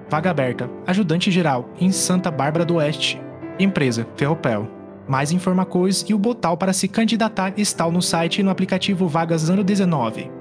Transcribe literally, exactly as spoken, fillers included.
Vaga aberta, ajudante geral, em Santa Bárbara do Oeste. Empresa, Ferropel. Mais informações e o botão para se candidatar estão no site e no aplicativo Vagas Ano dezenove.